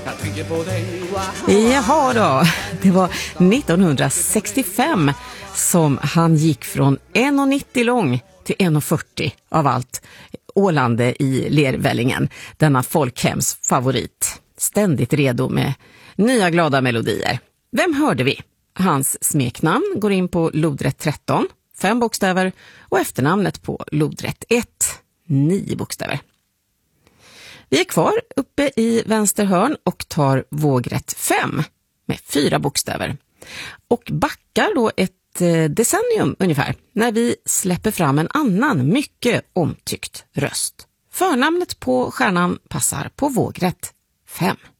Jag tänker på dig. Jaha då, det var 1965 som han gick från 1,90 lång till 1,40 av allt ålande i Lervällingen. Denna folkhems favorit. Ständigt redo med nya glada melodier. Vem hörde vi? Hans smeknamn går in på lodrätt 13, 5 bokstäver, och efternamnet på lodrätt 1, 9 bokstäver. Vi är kvar uppe i vänster hörn och tar vågrätt 5 med 4 bokstäver. Och backar då ett decennium ungefär när vi släpper fram en annan mycket omtyckt röst. Förnamnet på stjärnan passar på vågrätt 5.